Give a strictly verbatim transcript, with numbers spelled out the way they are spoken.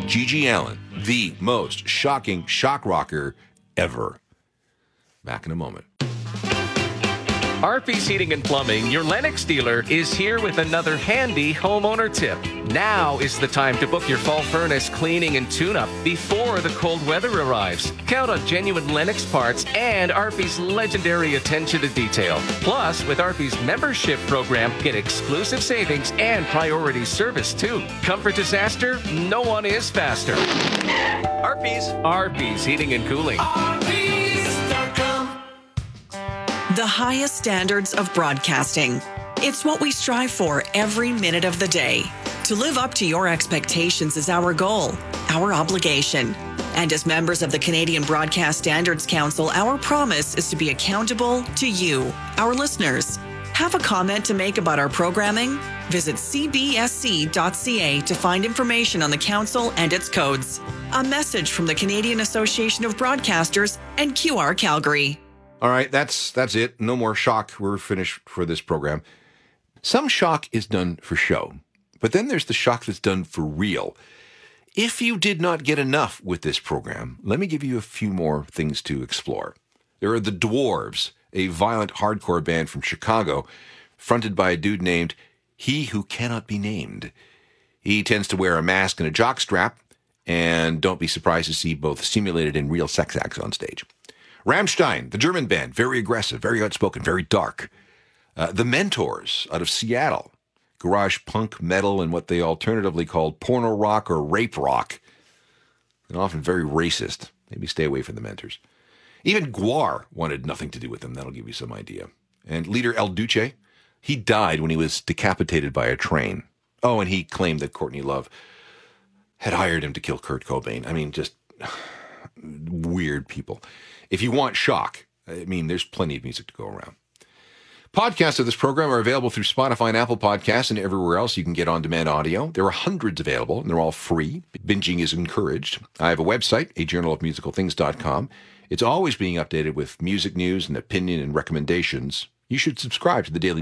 Gigi Allen, the most shocking shock rocker ever. Back in a moment. R P's Heating and Plumbing, your Lennox dealer, is here with another handy homeowner tip. Now is the time to book your fall furnace cleaning and tune-up before the cold weather arrives. Count on genuine Lennox parts and R P's legendary attention to detail. Plus, with R P's membership program, get exclusive savings and priority service too. Comfort disaster? No one is faster. R P's. R P's Heating and Cooling. The highest standards of broadcasting. It's what we strive for every minute of the day. To live up to your expectations is our goal, our obligation. And as members of the Canadian Broadcast Standards Council, our promise is to be accountable to you, our listeners. Have a comment to make about our programming? Visit c b s c dot c a to find information on the council and its codes. A message from the Canadian Association of Broadcasters and Q R Calgary. All right, that's that's it. No more shock. We're finished for this program. Some shock is done for show, but then there's the shock that's done for real. If you did not get enough with this program, let me give you a few more things to explore. There are the Dwarves, a violent hardcore band from Chicago, fronted by a dude named He Who Cannot Be Named. He tends to wear a mask and a jockstrap, and don't be surprised to see both simulated and real sex acts on stage. Rammstein, the German band, very aggressive, very outspoken, very dark. Uh, the Mentors out of Seattle, garage punk metal and what they alternatively called porno rock or rape rock, and often very racist. Maybe stay away from the Mentors. Even Gwar wanted nothing to do with them. That'll give you some idea. And leader El Duce, he died when he was decapitated by a train. Oh, and he claimed that Courtney Love had hired him to kill Kurt Cobain. I mean, just weird people. If you want shock, I mean, there's plenty of music to go around. Podcasts of this program are available through Spotify and Apple Podcasts and everywhere else you can get on-demand audio. There are hundreds available, and they're all free. Binging is encouraged. I have a website, a journal of musical things dot com. It's always being updated with music news and opinion and recommendations. You should subscribe to the Daily